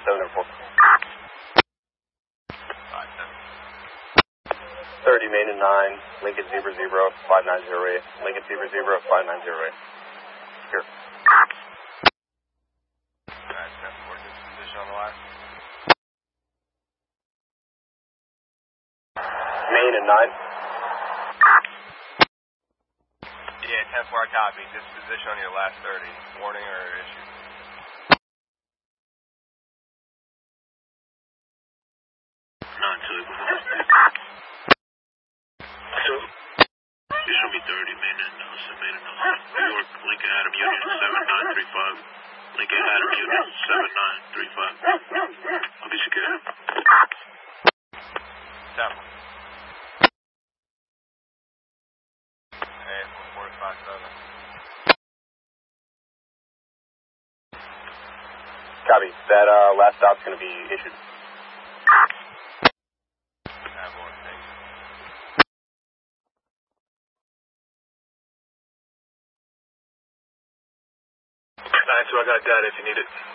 704. 30 main and 9, Lincoln Zebra 5908. Lincoln Zebra 5908. Here. Alright, 10-4, this position on the line. Main and 9. Yeah, 10-4, I copy. Disposition on your last 30. Warning or issue? So, you show me 30, main and 7, New York, Lincoln Adam Union 7935. Lincoln Adam Union 7935. I'll be secure. 10. Hey, 457. Copy. That last stop's going to be issued. So I got data if you need it.